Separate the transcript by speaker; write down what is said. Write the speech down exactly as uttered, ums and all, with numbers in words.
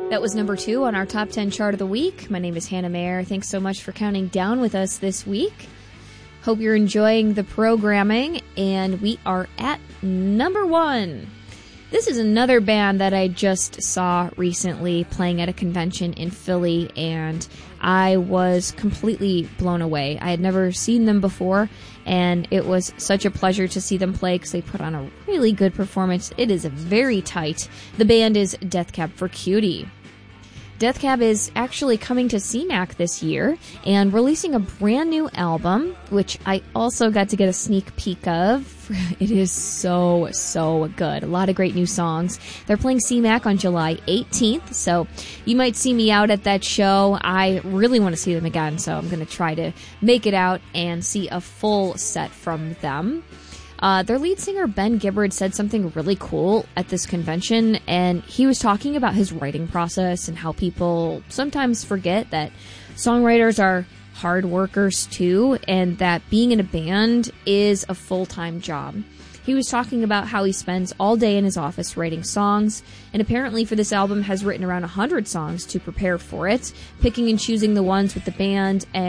Speaker 1: That was number two on our top ten chart of the week. My name is Hannah Mayer. Thanks so much for counting down with us this week. Hope you're enjoying the programming, and we are at number one. This is another band that I just saw recently playing at a convention in Philly, and I was completely blown away. I had never seen them before, and it was such a pleasure to see them play because they put on a really good performance. It is very tight. The band is Death Cab for Cutie. Death Cab is actually coming to C MAC this year and releasing a brand new album, which I also got to get a sneak peek of. It is so, so good. A lot of great new songs. They're playing C MAC on July eighteenth, so you might see me out at that show. I really want to see them again, so I'm going to try to make it out and see a full set from them. Uh, their lead singer, Ben Gibbard, said something really cool at this convention, and he was talking about his writing process and how people sometimes forget that songwriters are hard workers too, and that being in a band is a full-time job. He was talking about how he spends all day in his office writing songs, and apparently for this album has written around one hundred songs to prepare for it, picking and choosing the ones with the band and